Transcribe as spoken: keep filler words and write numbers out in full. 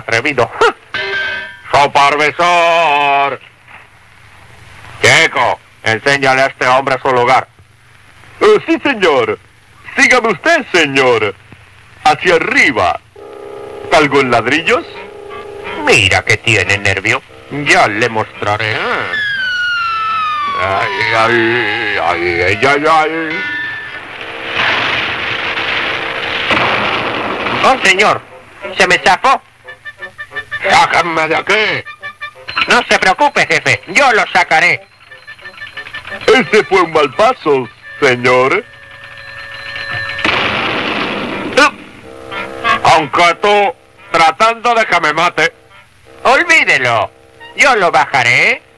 atrevido. ¡Supervisor! Checo, enséñale a este hombre su lugar. Oh, sí, señor. Sígame usted, señor. Hacia arriba. ¿Algo en ladrillos? Mira que tiene nervio. Ya le mostraré. Ay, ay, ay, ay, ay, ay. Oh, señor, se me zafó. ¡Sácame de aquí! No se preocupe, jefe, yo lo sacaré. Ese fue un mal paso, señor. Aunque tú, tratando de que me mate. Olvídelo, yo lo bajaré.